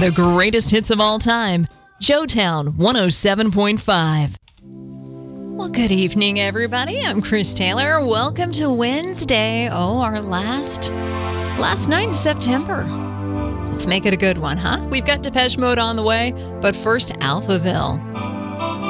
The greatest hits of all time. Showtown 107.5. Well, good evening, everybody. I'm Chris Taylor. Welcome to Wednesday. Our last night in September. Let's make it a good one, huh? We've got Depeche Mode on the way, but first, Alphaville.